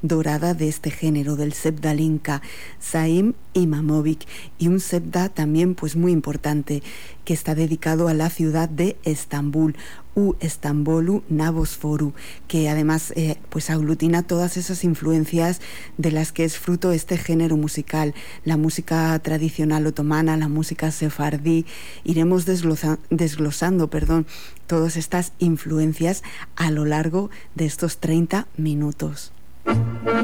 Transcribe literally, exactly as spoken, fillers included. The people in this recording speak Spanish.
dorada de este género, del Sebda Linka, Saim Imamovic, y un Sebda también pues muy importante que está dedicado a la ciudad de Estambul, U Estambolu Nabosforu, que además eh, pues aglutina todas esas influencias de las que es fruto este género musical, la música tradicional otomana, la música sefardí. Iremos desglosa, desglosando perdón, todas estas influencias a lo largo de estos treinta minutos.